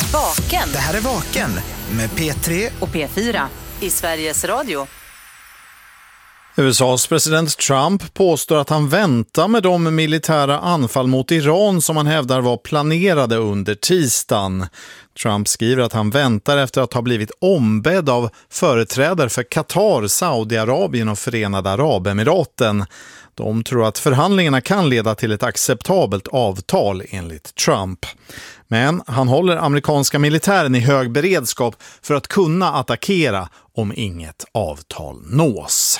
Vaken. Det här är Vaken med P3 och P4 i Sveriges Radio. USAs president Trump påstår att han väntar med de militära anfall mot Iran som han hävdar var planerade under tisdagen. Trump skriver att han väntar efter att ha blivit ombedd av företrädare för Qatar, Saudiarabien och Förenade Arabemiraten. De tror att förhandlingarna kan leda till ett acceptabelt avtal enligt Trump. Men han håller amerikanska militären i hög beredskap för att kunna attackera om inget avtal nås.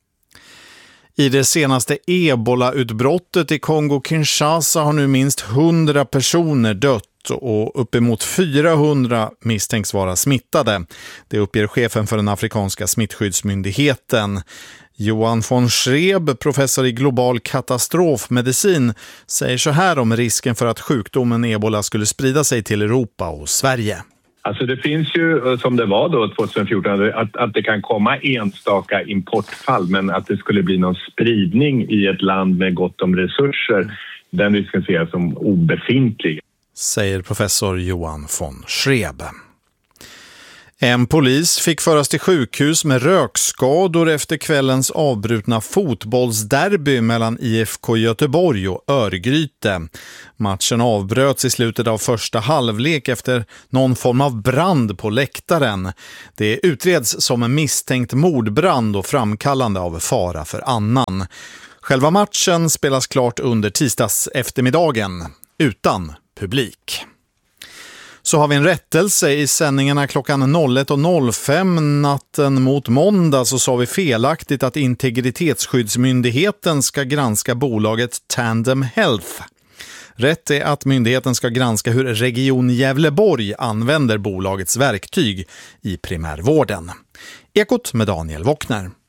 I det senaste Ebola-utbrottet i Kongo-Kinshasa har nu minst 100 personer dött och uppemot 400 misstänks vara smittade. Det uppger chefen för den afrikanska smittskyddsmyndigheten. Johan von Schreeb, professor i global katastrofmedicin, säger så här om risken för att sjukdomen Ebola skulle sprida sig till Europa och Sverige. Alltså det finns ju, som det var då 2014, att det kan komma enstaka importfall, men att det skulle bli någon spridning i ett land med gott om resurser, den risken ser jag som obefintlig. Säger professor Johan von Schreeb. En polis fick föras till sjukhus med rökskador efter kvällens avbrutna fotbollsderby mellan IFK Göteborg och Örgryte. Matchen avbröts i slutet av första halvlek efter någon form av brand på läktaren. Det utreds som en misstänkt mordbrand och framkallande av fara för annan. Själva matchen spelas klart under tisdags eftermiddagen utan publik. Så har vi en rättelse i sändningarna klockan 01.05 natten mot måndag, så sa vi felaktigt att Integritetsskyddsmyndigheten ska granska bolaget Tandem Health. Rätt är att myndigheten ska granska hur Region Gävleborg använder bolagets verktyg i primärvården. Ekot med Daniel Wockner.